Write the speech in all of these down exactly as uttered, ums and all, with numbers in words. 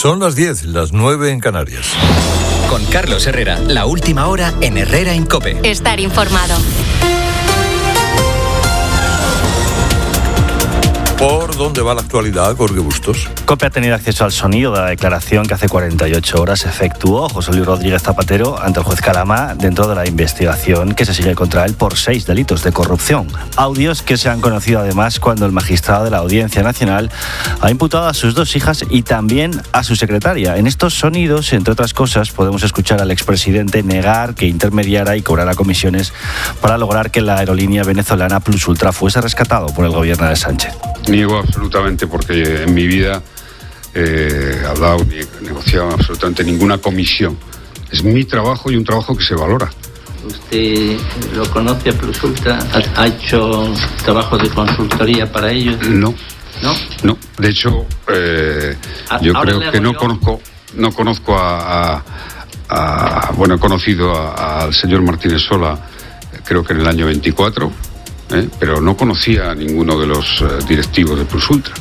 Son las diez, las nueve en Canarias. Con Carlos Herrera, la última hora en Herrera en COPE. Estar informado. ¿Por dónde va la actualidad, Jorge Bustos? COPE ha tenido acceso al sonido de la declaración que hace cuarenta y ocho horas efectuó José Luis Rodríguez Zapatero ante el juez Calama dentro de la investigación que se sigue contra él por seis delitos de corrupción. Audios que se han conocido además cuando el magistrado de la Audiencia Nacional ha imputado a sus dos hijas y también a su secretaria. En estos sonidos, entre otras cosas, podemos escuchar al expresidente negar que intermediara y cobrara comisiones para lograr que la aerolínea venezolana Plus Ultra fuese rescatado por el gobierno de Sánchez. Niego absolutamente, porque en mi vida eh, he hablado ni he negociado absolutamente ninguna comisión. Es mi trabajo y un trabajo que se valora. ¿Usted lo conoce a Plus Ultra? ¿Ha hecho trabajo de consultoría para ellos? No. ¿No? No. De hecho, eh, yo creo que no yo... conozco, no conozco a, a, a bueno, he conocido a, al señor Martínez Sola, creo que en el año veinticuatro. ¿Eh? Pero no conocía a ninguno de los uh, directivos de Plus Ultra.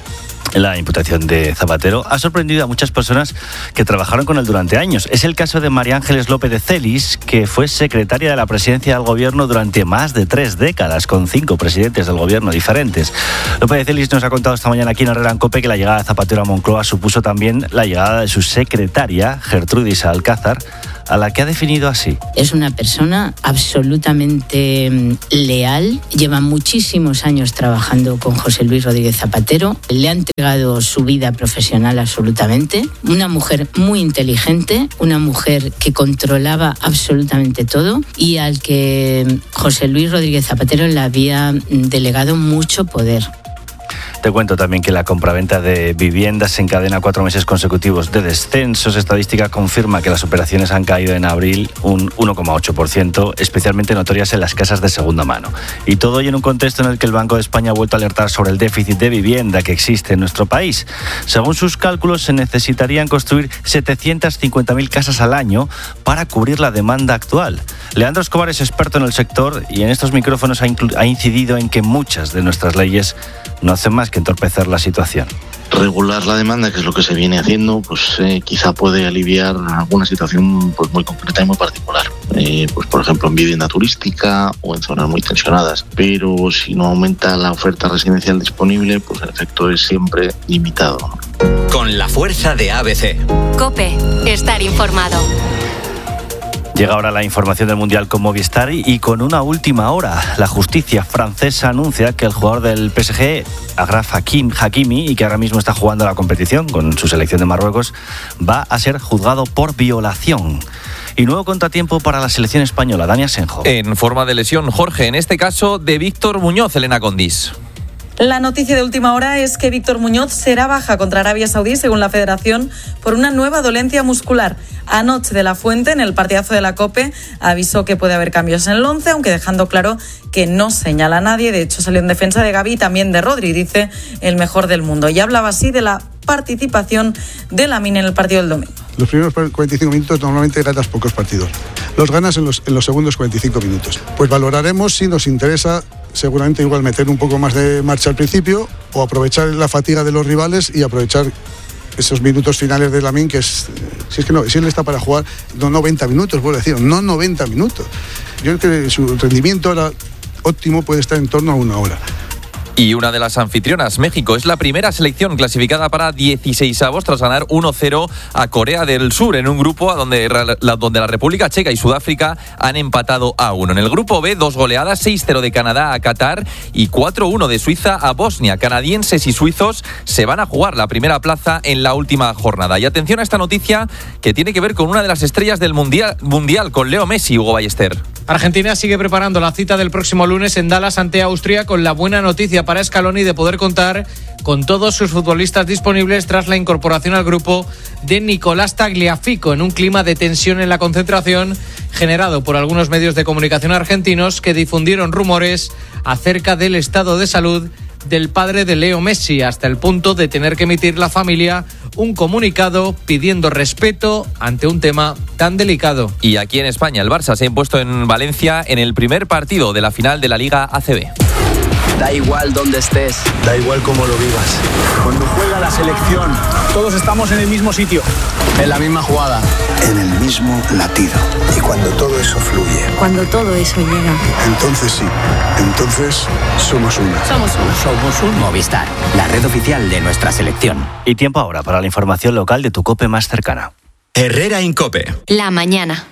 La imputación de Zapatero ha sorprendido a muchas personas que trabajaron con él durante años. Es el caso de María Ángeles López de Celis, que fue secretaria de la presidencia del gobierno durante más de tres décadas, con cinco presidentes del gobierno diferentes. López de Celis nos ha contado esta mañana aquí en Herrera en COPE que la llegada de Zapatero a Moncloa supuso también la llegada de su secretaria, Gertrudis Alcázar, a la que ha definido así. Es una persona absolutamente leal, lleva muchísimos años trabajando con José Luis Rodríguez Zapatero, le ha entregado su vida profesional absolutamente, una mujer muy inteligente, una mujer que controlaba absolutamente todo y al que José Luis Rodríguez Zapatero le había delegado mucho poder. Te cuento también que la compraventa de viviendas se encadena cuatro meses consecutivos de descensos. Estadística confirma que las operaciones han caído en abril un uno coma ocho por ciento, especialmente notorias en las casas de segunda mano. Y todo ello en un contexto en el que el Banco de España ha vuelto a alertar sobre el déficit de vivienda que existe en nuestro país. Según sus cálculos, se necesitarían construir setecientas cincuenta mil casas al año para cubrir la demanda actual. Leandro Escobar es experto en el sector y en estos micrófonos ha, inclu- ha incidido en que muchas de nuestras leyes no hacen más que entorpecer la situación. Regular la demanda, que es lo que se viene haciendo, pues eh, quizá puede aliviar alguna situación pues muy concreta y muy particular. Eh, pues por ejemplo en vivienda turística o en zonas muy tensionadas. Pero si no aumenta la oferta residencial disponible, pues el efecto es siempre limitado. Con la fuerza de A B C. COPE. Estar informado. Llega ahora la información del Mundial con Movistar y con una última hora. La justicia francesa anuncia que el jugador del P S G, Achraf Hakimi, y que ahora mismo está jugando la competición con su selección de Marruecos, va a ser juzgado por violación. Y nuevo contratiempo para la selección española, Dani Asenjo. En forma de lesión, Jorge, en este caso de Víctor Muñoz, Elena Condis. La noticia de última hora es que Víctor Muñoz será baja contra Arabia Saudí, según la Federación, por una nueva dolencia muscular. Anoche de la Fuente, en el partidazo de la COPE, avisó que puede haber cambios en el once, aunque dejando claro que no señala a nadie. De hecho, salió en defensa de Gavi y también de Rodri, dice el mejor del mundo. Y hablaba así de la participación de Lamine en el partido del domingo. Los primeros cuarenta y cinco minutos normalmente ganas pocos partidos. Los ganas en los, en los segundos cuarenta y cinco minutos. Pues valoraremos si nos interesa seguramente igual meter un poco más de marcha al principio o aprovechar la fatiga de los rivales y aprovechar esos minutos finales de Lamine, que es, si es que no, si él está para jugar no noventa minutos, vuelvo a decir, no noventa minutos. Yo creo que su rendimiento ahora óptimo puede estar en torno a una hora. Y una de las anfitrionas, México, es la primera selección clasificada para dieciseisavos tras ganar uno cero a Corea del Sur en un grupo a donde, la, donde la República Checa y Sudáfrica han empatado a uno. En el grupo B, dos goleadas, seis cero de Canadá a Qatar y cuatro uno de Suiza a Bosnia. Canadienses y suizos se van a jugar la primera plaza en la última jornada. Y atención a esta noticia que tiene que ver con una de las estrellas del mundial, mundial con Leo Messi, Hugo Ballester. Argentina sigue preparando la cita del próximo lunes en Dallas ante Austria, con la buena noticia para Scaloni de poder contar con todos sus futbolistas disponibles tras la incorporación al grupo de Nicolás Tagliafico, en un clima de tensión en la concentración generado por algunos medios de comunicación argentinos que difundieron rumores acerca del estado de salud del padre de Leo Messi, hasta el punto de tener que emitir la familia un comunicado pidiendo respeto ante un tema tan delicado. Y aquí en España, el Barça se ha impuesto en Valencia en el primer partido de la final de la Liga A C B. Da igual dónde estés, da igual cómo lo vivas. Cuando juega la selección, todos estamos en el mismo sitio, en la misma jugada, en el mismo latido. Y cuando todo eso fluye, cuando todo eso llega, entonces sí, entonces somos uno. Somos uno. Somos un Movistar, la red oficial de nuestra selección. Y tiempo ahora para la información local de tu COPE más cercana. Herrera Incope. La mañana.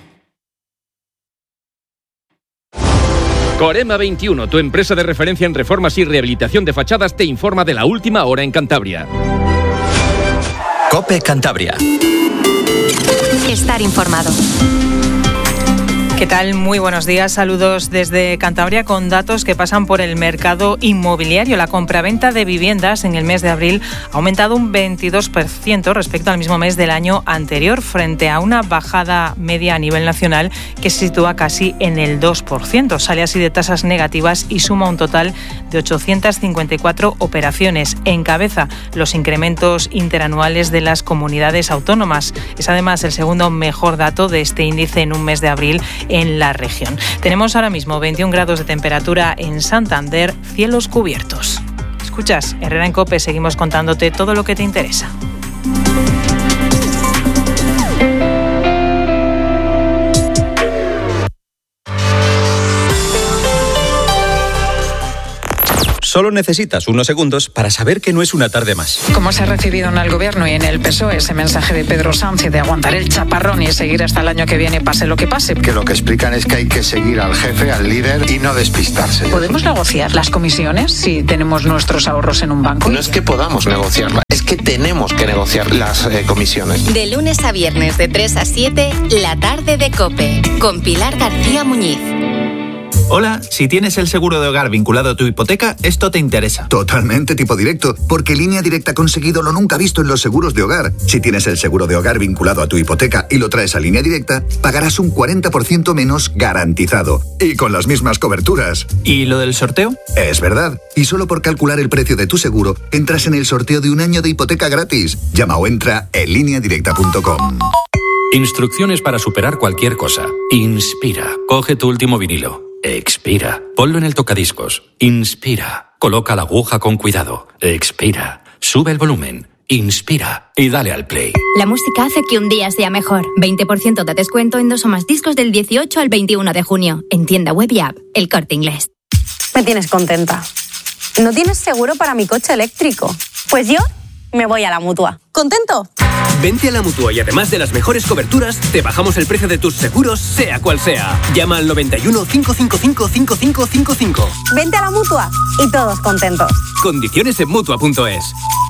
Corema veintiuno, tu empresa de referencia en reformas y rehabilitación de fachadas, te informa de la última hora en Cantabria. COPE Cantabria. Estar informado. ¿Qué tal? Muy buenos días. Saludos desde Cantabria con datos que pasan por el mercado inmobiliario. La compraventa de viviendas en el mes de abril ha aumentado un veintidós por ciento respecto al mismo mes del año anterior, frente a una bajada media a nivel nacional que se sitúa casi en el dos por ciento. Sale así de tasas negativas y suma un total de ochocientas cincuenta y cuatro operaciones. Encabeza los incrementos interanuales de las comunidades autónomas. Es además el segundo mejor dato de este índice en un mes de abril en la región. Tenemos ahora mismo veintiún grados de temperatura en Santander, cielos cubiertos. Escuchas, Herrera en COPE, seguimos contándote todo lo que te interesa. Solo necesitas unos segundos para saber que no es una tarde más. ¿Cómo se ha recibido en el Gobierno y en el P S O E ese mensaje de Pedro Sánchez de aguantar el chaparrón y seguir hasta el año que viene, pase lo que pase? Que lo que explican es que hay que seguir al jefe, al líder y no despistarse. ¿Podemos negociar las comisiones si tenemos nuestros ahorros en un banco? No es que podamos negociarlas, es que tenemos que negociar las eh, comisiones. De lunes a viernes de tres a siete, la tarde de COPE, con Pilar García Muñiz. Hola, si tienes el seguro de hogar vinculado a tu hipoteca, esto te interesa. Totalmente tipo directo, porque Línea Directa ha conseguido lo nunca visto en los seguros de hogar. Si tienes el seguro de hogar vinculado a tu hipoteca y lo traes a Línea Directa, pagarás un cuarenta por ciento menos garantizado. Y con las mismas coberturas. ¿Y lo del sorteo? Es verdad. Y solo por calcular el precio de tu seguro, entras en el sorteo de un año de hipoteca gratis. Llama o entra en línea directa punto com. Instrucciones para superar cualquier cosa. Inspira. Coge tu último vinilo. Expira. Ponlo en el tocadiscos. Inspira. Coloca la aguja con cuidado. Expira. Sube el volumen. Inspira. Y dale al play. La música hace que un día sea mejor. veinte por ciento de descuento en dos o más discos del dieciocho al veintiuno de junio. En tienda web y app. El Corte Inglés. Me tienes contenta. ¿No tienes seguro para mi coche eléctrico? Pues yo me voy a la Mutua. ¿Contento? Vente a la Mutua y además de las mejores coberturas, te bajamos el precio de tus seguros, sea cual sea. Llama al noventa y uno, cinco cinco cinco, cinco cinco cinco cinco. Vente a la Mutua y todos contentos. Condiciones en Mutua punto es.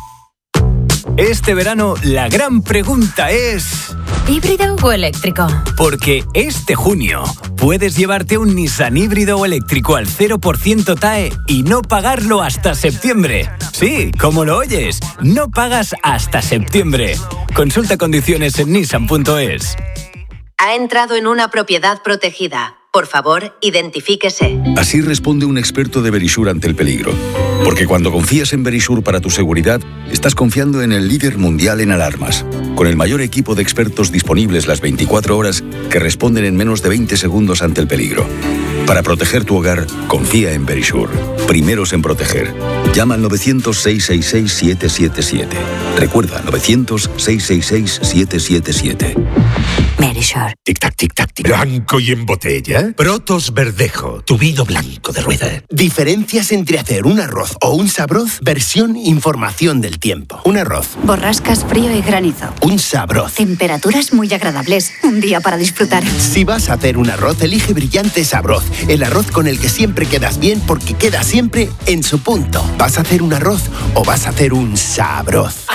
Este verano, la gran pregunta es... ¿híbrido o eléctrico? Porque este junio puedes llevarte un Nissan híbrido o eléctrico al cero por ciento T A E y no pagarlo hasta septiembre. Sí, como lo oyes, no pagas hasta septiembre. Consulta condiciones en nissan punto es. Ha entrado en una propiedad protegida. Por favor, identifíquese. Así responde un experto de Verisure ante el peligro. Porque cuando confías en Verisure para tu seguridad, estás confiando en el líder mundial en alarmas, con el mayor equipo de expertos disponibles las veinticuatro horas que responden en menos de veinte segundos ante el peligro. Para proteger tu hogar, confía en Verisure. Primeros en proteger. Llama al novecientos, seiscientos sesenta y seis, siete siete siete. Recuerda, novecientos, seiscientos sesenta y seis, siete siete siete. Verisure. Tic-tac, tic-tac, tic. ¿Blanco y en botella? Protos Verdejo, tu vino blanco de rueda. Diferencias entre hacer un arroz o un sabroz, versión información del tiempo. Un arroz. Borrascas, frío y granizo. Un sabroz. Temperaturas muy agradables. Un día para disfrutar. Si vas a hacer un arroz, elige Brillante Sabroz. El arroz con el que siempre quedas bien porque queda siempre en su punto. ¿Vas a hacer un arroz o vas a hacer un sabroz?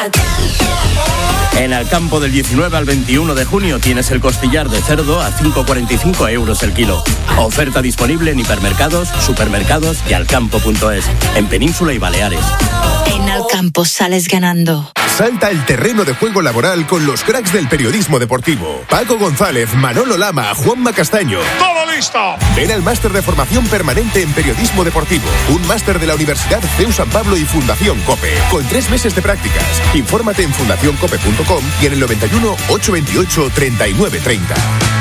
En Alcampo del diecinueve al veintiuno de junio tienes el costillar de cerdo a cinco con cuarenta y cinco euros el kilo. Oferta disponible en hipermercados, supermercados y alcampo punto es, en Península y Baleares. En Alcampo sales ganando. Salta al terreno de juego laboral con los cracks del periodismo deportivo. Paco González, Manolo Lama, Juanma Castaño. ¡Todo listo! Ven al máster de formación permanente en periodismo deportivo. Un máster de la Universidad C E U San Pablo y Fundación COPE. Con tres meses de prácticas. Infórmate en fundación cope punto com y en el noventa y uno, ochocientos veintiocho, treinta y nueve treinta.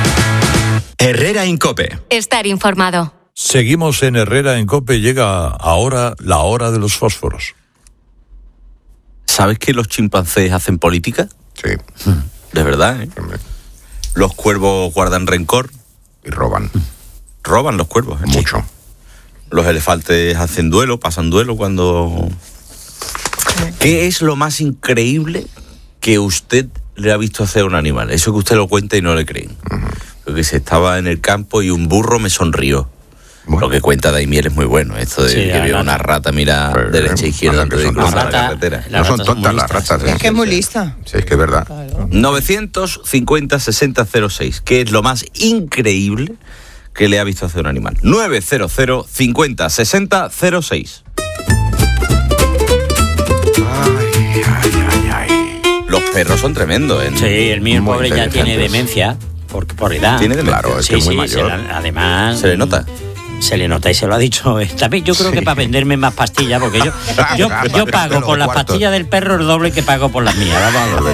Herrera Incope. Estar informado. Seguimos en Herrera en COPE. Llega ahora la hora de los fósforos. ¿Sabes que los chimpancés hacen política? Sí. De verdad, ¿eh? Los cuervos guardan rencor. Y roban. Roban los cuervos, ¿eh? Mucho. Los elefantes hacen duelo, pasan duelo cuando... ¿Qué es lo más increíble que usted le ha visto hacer a un animal? Eso que usted lo cuenta y no le creen. Uh-huh. Porque se estaba en el campo y un burro me sonrió. Bueno. Lo que cuenta Daimiel es muy bueno. Esto de sí, que vio una rata, mira, pero, derecha e izquierda antes de cruzar la carretera. No son tontas las ratas. Es que es muy lista. Sí, es que es verdad. novecientos cincuenta sesenta cero seis. ¿Qué es lo más increíble que le ha visto hacer un animal? novecientos cincuenta sesenta cero seis. Ay, ay, ay, ay. Los perros son tremendos, ¿eh? Sí, el mío pobre ya tiene demencia. Por, por edad. Tiene demencia. Claro, es sí, que es muy sí, mayor. Se la, además... ¿Se le nota? Se le nota y se lo ha dicho. También yo creo sí. que para venderme más pastillas, porque yo yo, yo pago por las pastillas del perro el doble que pago por las mías. Vamos.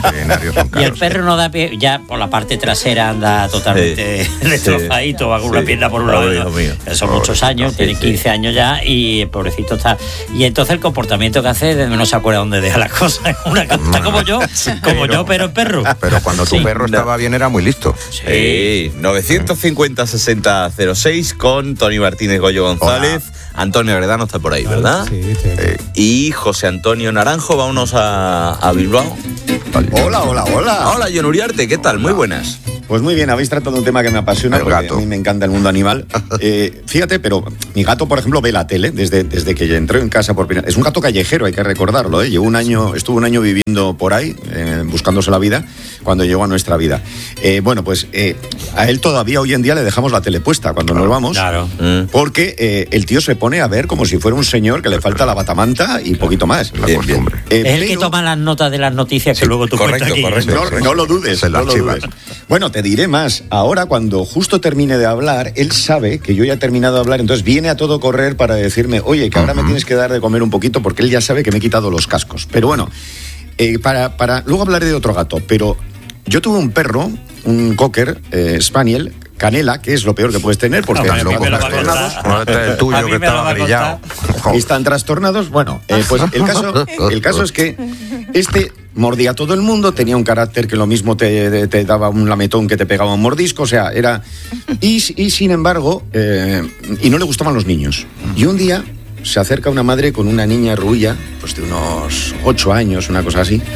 Y el perro no da pie, ya por la parte trasera anda totalmente sí. destrozadito, va con sí. una pierna por un lado. Oh, son oh, muchos años, sí, tiene quince sí. años ya y el pobrecito está. Y entonces el comportamiento que hace no se acuerda dónde deja las cosas. Una está como yo, como pero, yo, pero el perro. Pero cuando tu sí. perro estaba bien era muy listo. Sí, novecientos cincuenta sesenta cero seis con Tony Martínez. Martínez Goyo González, hola. Antonio Agredano está por ahí, ¿verdad? Sí, sí. Eh, y José Antonio Naranjo, vámonos a, a Bilbao. Hola, hola, hola. Hola, John Uriarte, ¿qué tal? Hola. Muy buenas. Pues muy bien, habéis tratado un tema que me apasiona, el porque gato. A mí me encanta el mundo animal. Eh, fíjate, pero mi gato, por ejemplo, ve la tele desde, desde que entró en casa por primera vez. Es un gato callejero, hay que recordarlo, ¿eh? Llevo un año, estuvo un año viviendo por ahí, eh, buscándose la vida, cuando llegó a nuestra vida. Eh, bueno, pues eh, a él todavía hoy en día le dejamos la tele puesta cuando claro, nos vamos, claro. porque eh, el tío se pone a ver como si fuera un señor que le falta la batamanta y poquito más. La bien, costumbre. Bien. Eh, es el pero... que toma las notas de las noticias que sí, luego tú correcto, cuentas aquí. Correcto, correcto. No, no lo dudes, no lo dudes. Bueno, te diré más. Ahora, cuando justo termine de hablar, él sabe que yo ya he terminado de hablar, entonces viene a todo correr para decirme, oye, que ahora uh-huh. me tienes que dar de comer un poquito, porque él ya sabe que me he quitado los cascos. Pero bueno, eh, para, para luego hablaré de otro gato, pero yo tuve un perro, un cocker eh, spaniel, Canela, que es lo peor que puedes tener, porque no, están trastornados. No, este es el tuyo que estaba grillado. Están trastornados. Bueno, eh, pues el caso, el caso es que este mordía a todo el mundo, tenía un carácter que lo mismo te, te daba un lametón que te pegaba un mordisco, o sea, era... Y, y sin embargo, eh, y no le gustaban los niños. Y un día se acerca una madre con una niña rubia, pues de unos ocho años, una cosa así,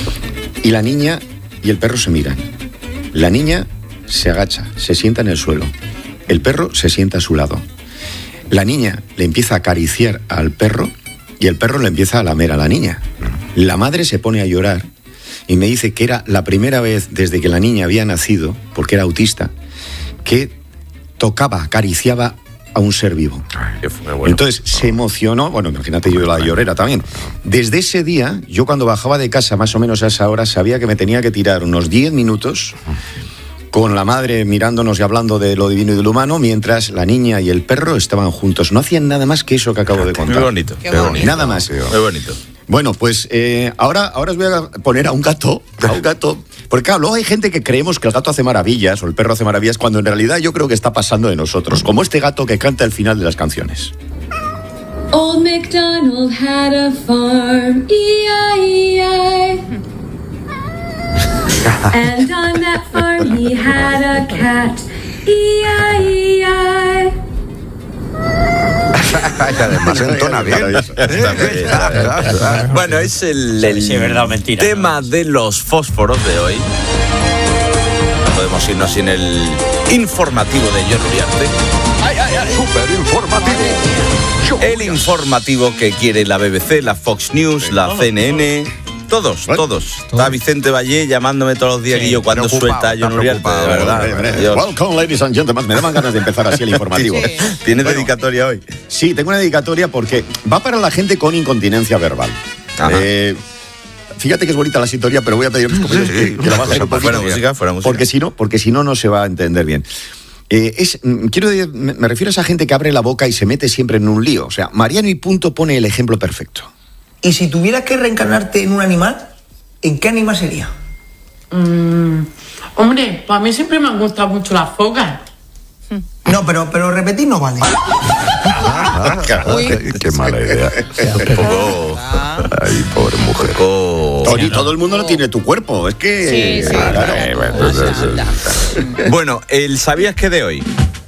y la niña y el perro se miran. La niña se agacha, se sienta en el suelo. El perro se sienta a su lado. La niña le empieza a acariciar al perro y el perro le empieza a lamer a la niña. La madre se pone a llorar y me dice que era la primera vez desde que la niña había nacido, porque era autista, que tocaba, acariciaba a un ser vivo. Ay, bueno. Entonces se emocionó, bueno, imagínate yo la llorera también. Desde ese día, yo cuando bajaba de casa más o menos a esa hora, sabía que me tenía que tirar unos diez minutos con la madre mirándonos y hablando de lo divino y de lo humano, mientras la niña y el perro estaban juntos. No hacían nada más que eso que acabo de contar. Qué bonito. Qué bonito. Nada más. Muy bonito. Bueno, pues eh, ahora, ahora os voy a poner a un gato, a un gato, porque claro, luego hay gente que creemos que el gato hace maravillas o el perro hace maravillas, cuando en realidad yo creo que está pasando de nosotros, como este gato que canta al final de las canciones. Old MacDonald had a farm, E I E I And on that farm he had a cat, E I E I Además entona bien. Bueno, es el, el sí, verdad, mentira, tema no. de los fósforos de hoy. No podemos irnos sin el informativo de John Uriarte. ¡Ay, ay, ay! ¡Súper informativo! El informativo que quiere la B B C, la Fox News, la C N N... Todos, ¿What? todos. Está Vicente Vallé llamándome todos los días sí, que yo cuando suelta a John Uriarte, de verdad. Welcome, ladies and gentlemen. Me daban ganas de empezar así el informativo. Sí. ¿Tienes bueno, dedicatoria hoy? Sí, tengo una dedicatoria porque va para la gente con incontinencia verbal. Eh, fíjate que es bonita la sintonía, pero voy a pedir a mis compañeros que, que la bajen un poquito. Fuera música, fuera música. Porque si no, porque si no, no se va a entender bien. Eh, es, quiero, me, me refiero a esa gente que abre la boca y se mete siempre en un lío. O sea, Mariano y Punto pone el ejemplo perfecto. Y si tuvieras que reencarnarte en un animal, ¿en qué animal sería? Mm, hombre, pues a mí siempre me han gustado mucho las focas. No, pero, pero repetir no vale. Qué mala idea. Un poco... Ay, pobre mujer. Tony, todo el mundo no tiene tu cuerpo. Es que... Sí, sí. Claro. Bueno, el ¿sabías qué de hoy?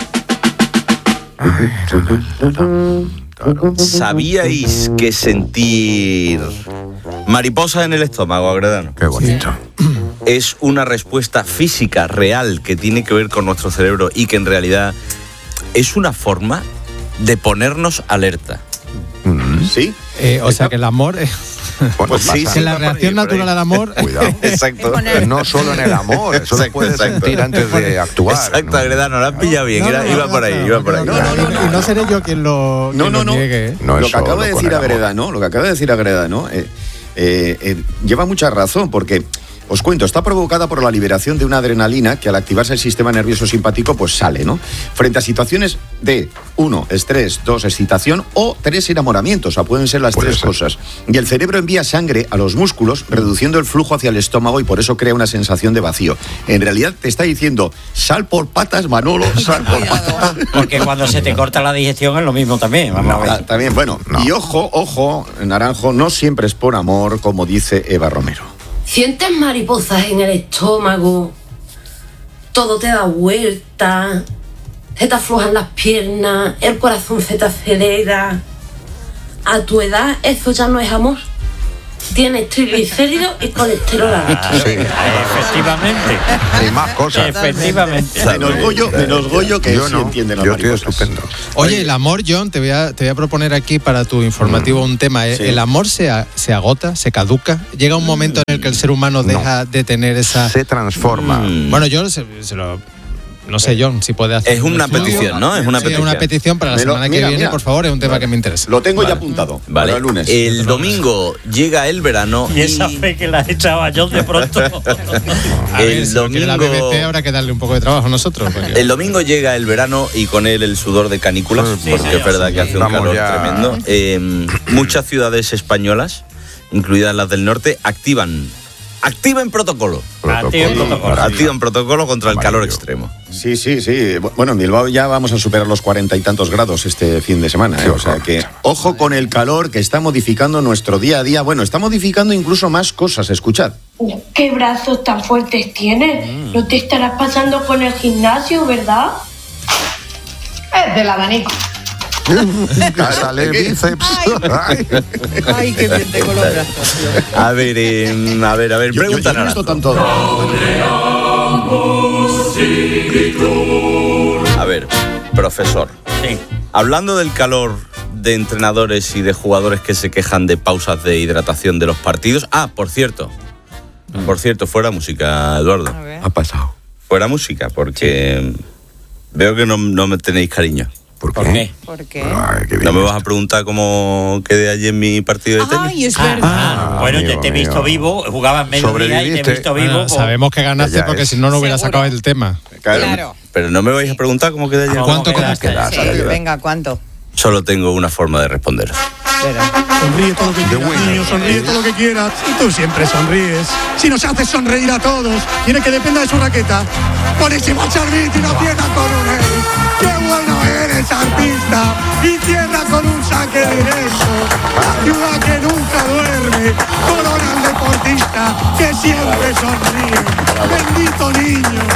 ¿Sabíais que sentir mariposas en el estómago, Agredano? Qué bonito. Es una respuesta física real que tiene que ver con nuestro cerebro y que en realidad es una forma de ponernos alerta. ¿Sí? Eh, o sea que el amor... Es... Bueno, pues sí, que la reacción natural al amor... Cuidado. Exacto. No solo en el amor, eso exacto, lo puedes exacto. sentir antes de actuar. Exacto, ¿no? Agredano, lo has pillado bien. No, Era, no, iba no, por ahí, no, iba por ahí. No, no, no, no, y no seré yo quien lo, No, quien no, lo no. niegue. ¿eh? No lo es que acaba de solo con decir el amor. Agredano, lo que acaba de decir Agredano, eh, eh, eh, lleva mucha razón, porque os cuento, está provocada por la liberación de una adrenalina que al activarse el sistema nervioso simpático, pues sale, ¿no? Frente a situaciones de, uno, estrés, dos, excitación o tres, enamoramiento, o sea, pueden ser las Puede tres ser. cosas. Y el cerebro envía sangre a los músculos, reduciendo el flujo hacia el estómago y por eso crea una sensación de vacío. En realidad te está diciendo, sal por patas, Manolo, sal por patas. Porque cuando se te corta la digestión es lo mismo también. Vamos a ver. Ah, también, bueno, No. y ojo, ojo, Naranjo, no siempre es por amor, como dice Eva Romero. Sientes mariposas en el estómago, todo te da vuelta, se te aflojan las piernas, el corazón se te acelera. A tu edad eso ya no es amor. Tienes triglicéridos y colesterol alto. Sí. Efectivamente. Y más cosas. Efectivamente. Menos Goyo, menos Goyo que Yo sí no, entiende las yo estoy mariposas. estupendo. Oye, el amor, John, te voy a, te voy a proponer aquí para tu informativo un tema. ¿eh? Sí. ¿El amor se, a- se agota, se caduca? ¿Llega un momento en el que el ser humano deja de tener esa...? Se transforma. Mm. Bueno, yo se, se lo... No sé, John, si puede hacer... Es una un estudio. petición, ¿no? Es una Sí, petición. una petición para la Me lo- semana que mira, viene, mira. por favor, es un tema Vale. que me interesa. Lo tengo Vale. ya apuntado Vale. para el lunes. El domingo llega el verano Y esa fe que la echaba yo de pronto. A ver, el si lo quiere la domingo- B B C habrá que darle un poco de trabajo a nosotros. porque- El domingo llega el verano y con él el sudor de canículas, Sí, porque sí, es verdad sí. que hace un Vamos calor ya. tremendo. Eh, muchas ciudades españolas, incluidas las del norte, activan activan protocolo. Activan protocolo. Activan protocolo contra el calor extremo. Sí, sí, sí. Bueno, en Bilbao ya vamos a superar los cuarenta y tantos grados este fin de semana. ¿eh? O sea que ojo con el calor que está modificando nuestro día a día. Bueno, está modificando incluso más cosas. Escuchad. ¿Qué brazos tan fuertes tienes? No te estarás pasando con el gimnasio, ¿verdad? Es del abanico. Sale bíceps. Ay. Ay, qué bien tengo los brazos. A ver, eh, a ver, a ver, Yo- yo- pregunta yo no he visto Naranjo. A ver, profesor. Sí. Hablando del calor de entrenadores y de jugadores que se quejan de pausas de hidratación de los partidos. Ah, por cierto. Por cierto, fuera música, Eduardo. Ha pasado. Fuera música, porque veo que no, no me tenéis cariño. ¿Por ¿Por qué? ¿Por qué? ¿No me vas a preguntar cómo quedé allí en mi partido de tenis? Ay, es Ah, verdad. ah, bueno, yo te he visto vivo, jugaba en mediodía y te he Sobreviviste. visto vivo. Bueno, pues- sabemos que ganaste Ya porque es. si no, no hubiera Seguro. sacado el tema. Claro. Pero no me vais a preguntar cómo quedé allí. ¿Cómo ¿Cuánto quedaste? quedaste? Sí, venga, ¿cuánto? Solo tengo una forma de responder. Sonríe todo lo que quieras, niño, sonríe todo lo que quieras. Y tú siempre sonríes. Si nos haces sonreír a todos, quiere que dependa de su raqueta. Buenísimo Charbit y no pierda con un ace. ¡Qué bueno eres, artista! Y cierra con un saque directo. La ciudad que nunca duerme. Corona al deportista que siempre sonríe. Bendito niño.